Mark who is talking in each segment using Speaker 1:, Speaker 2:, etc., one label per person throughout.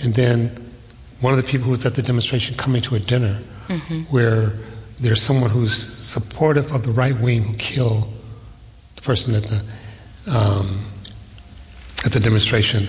Speaker 1: and then one of the people who was at the demonstration coming to a dinner where there's someone who's supportive of the right wing who killed the person at the demonstration.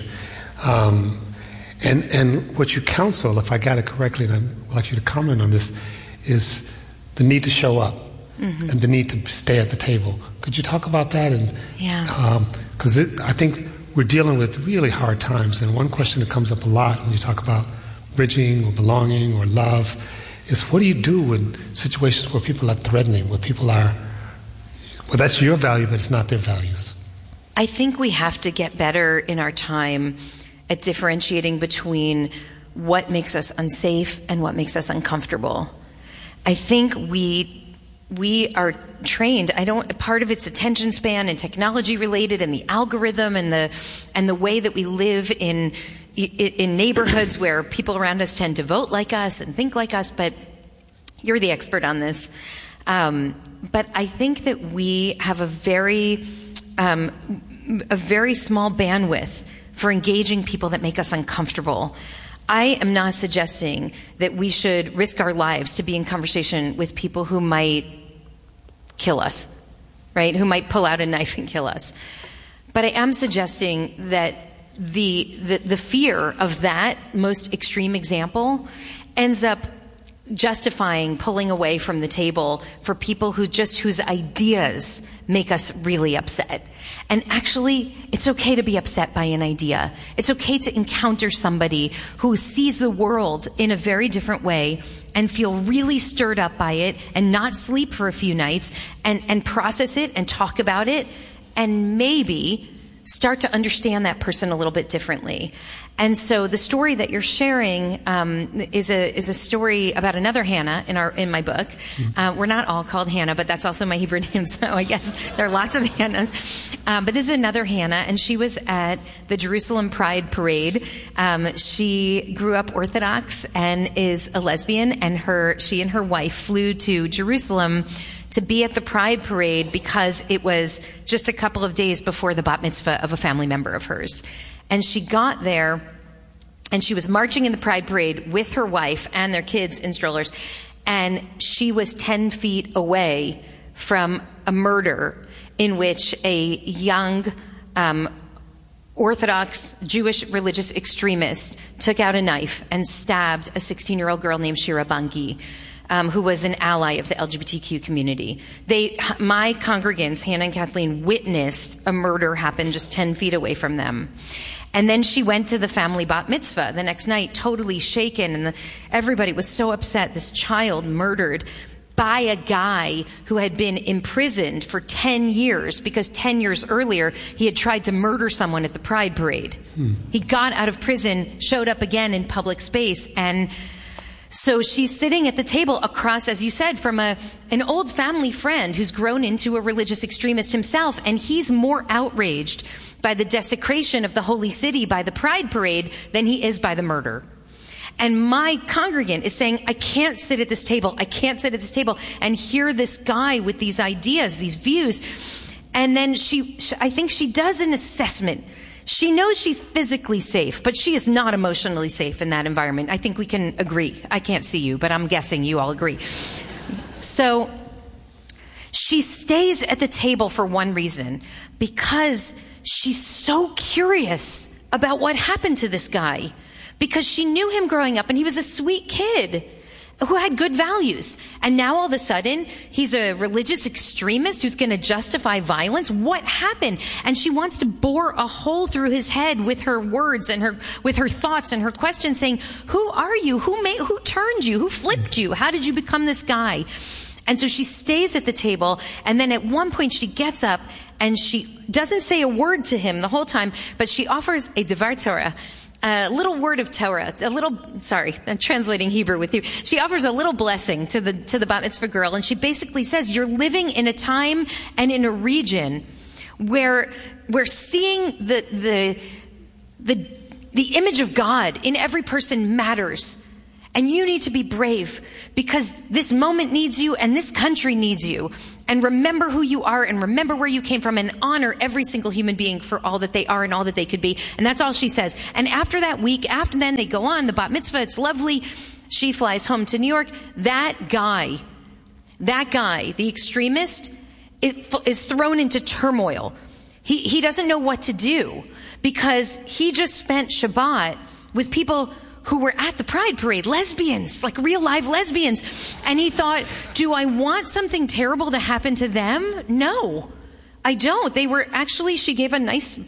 Speaker 1: And what you counsel, if I got it correctly, and I'd like you to comment on this, is the need to show up and the need to stay at the table. Could you talk about that? And because I think we're dealing with really hard times, and one question that comes up a lot when you talk about bridging or belonging or love is, what do you do in situations where people are threatening, where people are, well, that's your value, but it's not their values?
Speaker 2: I think we have to get better in our time at differentiating between what makes us unsafe and what makes us uncomfortable. I think we are trained. Part of it's attention span and technology related, and the algorithm and the way that we live in neighborhoods where people around us tend to vote like us and think like us. But you're the expert on this. But I think that we have a very small bandwidth for engaging people that make us uncomfortable. I am not suggesting that we should risk our lives to be in conversation with people who might kill us, right? Who might pull out a knife and kill us. But I am suggesting that the fear of that most extreme example ends up justifying pulling away from the table for people whose ideas make us really upset. And actually, it's okay to be upset by an idea. It's okay to encounter somebody who sees the world in a very different way and feel really stirred up by it and not sleep for a few nights and process it and talk about it and maybe start to understand that person a little bit differently. And so the story that you're sharing is a story about another Hannah in my book. We're not all called Hannah, but that's also my Hebrew name, so I guess there are lots of Hannahs. But this is another Hannah, and she was at the Jerusalem Pride Parade. She grew up Orthodox and is a lesbian, and she and her wife flew to Jerusalem to be at the Pride Parade because it was just a couple of days before the bat mitzvah of a family member of hers. And she got there, and she was marching in the Pride Parade with her wife and their kids in strollers, and she was 10 feet away from a murder in which a young Orthodox Jewish religious extremist took out a knife and stabbed a 16-year-old girl named Shira Bangi, who was an ally of the LGBTQ community. My congregants, Hannah and Kathleen, witnessed a murder happen just 10 feet away from them. And then she went to the family bat mitzvah the next night, totally shaken, and everybody was so upset. This child murdered by a guy who had been imprisoned for 10 years because 10 years earlier he had tried to murder someone at the Pride Parade. He got out of prison, showed up again in public space, and so she's sitting at the table across, as you said, from an old family friend who's grown into a religious extremist himself, and he's more outraged by the desecration of the holy city by the Pride Parade than he is by the murder. And my congregant is saying, I can't sit at this table. I can't sit at this table and hear this guy with these ideas, these views. And then I think she does an assessment. She knows she's physically safe, but she is not emotionally safe in that environment. I think we can agree. I can't see you, but I'm guessing you all agree. So she stays at the table for one reason, because she's so curious about what happened to this guy, because she knew him growing up and he was a sweet kid who had good values. And now all of a sudden, he's a religious extremist who's going to justify violence. What happened? And she wants to bore a hole through his head with her words and with her thoughts and her questions, saying, who are you? Who turned you? Who flipped you? How did you become this guy? And so she stays at the table, and then at one point she gets up and she doesn't say a word to him the whole time, but she offers a Devar Torah, a little word of Torah, I'm translating Hebrew with you. She offers a little blessing to the bat mitzvah girl, and she basically says, you're living in a time and in a region where we're seeing the image of God in every person matters. And you need to be brave because this moment needs you and this country needs you. And remember who you are and remember where you came from and honor every single human being for all that they are and all that they could be. And that's all she says. And after that week, after then they go on, the bat mitzvah, it's lovely. She flies home to New York. That guy, the extremist, is thrown into turmoil. He doesn't know what to do because he just spent Shabbat with people who were at the Pride Parade, lesbians, like real live lesbians. And he thought, do I want something terrible to happen to them? No, I don't. They were actually, she gave a nice